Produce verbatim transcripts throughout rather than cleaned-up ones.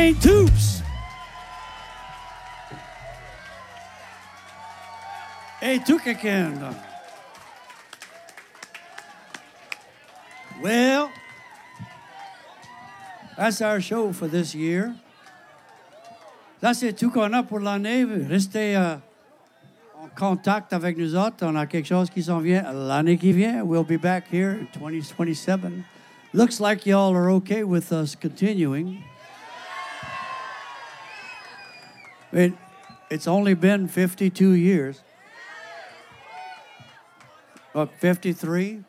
Saint Toops. Hey, Tukaken. Well, that's our show for this year. Ça, c'est tout qu'on a pour l'année. Restez euh, en contact avec nous autres. On a quelque chose qui s'en vient l'année qui vient. We'll be back here in twenty twenty-seven. Looks like y'all are okay with us continuing. It, it's only been fifty-two years. What, fifty-three?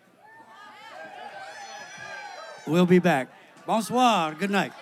We'll be back. Bonsoir. Good night.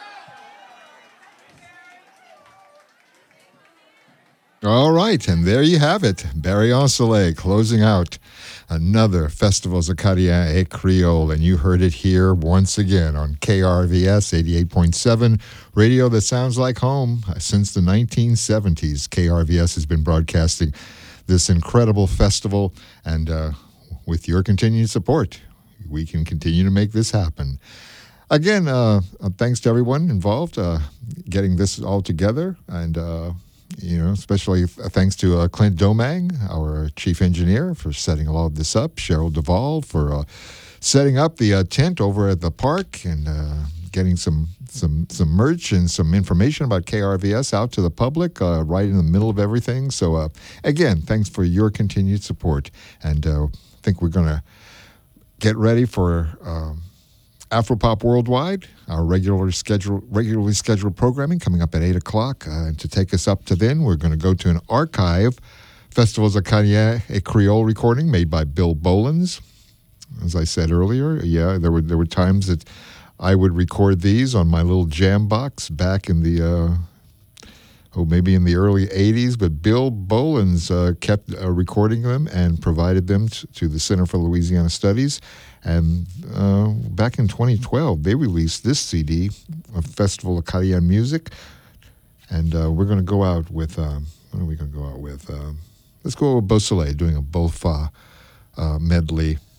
All right, and there you have it. Barry Ossolet closing out another Festivals Acadiens et Creole, and you heard it here once again on K R V S eighty-eight point seven, radio that sounds like home. Since the nineteen seventies, K R V S has been broadcasting this incredible festival, and uh, with your continued support, we can continue to make this happen. Again, uh, thanks to everyone involved uh, getting this all together, and uh, you know, especially thanks to uh, Clint Domang, our chief engineer, for setting all of this up. Cheryl Duvall for uh, setting up the uh, tent over at the park and uh, getting some some some merch and some information about K R V S out to the public uh, right in the middle of everything. So uh, again, thanks for your continued support, and uh, I think we're going to get ready for uh, Afropop Worldwide, our regular schedule, regularly scheduled programming coming up at eight o'clock. Uh, and to take us up to then, we're going to go to an archive Festivals Acadiens et Creole recording made by Bill Bolins. As I said earlier, yeah, there were there were times that I would record these on my little jam box back in the, uh, oh, maybe in the early eighties, but Bill Bolins uh, kept uh, recording them and provided them t- to the Center for Louisiana Studies. And uh, back in twenty twelve, they released this C D, a Festival Acadien Music. And uh, we're going to go out with, uh, what are we going to go out with? Uh, let's go with Beausoleil doing a Beaufa uh, medley.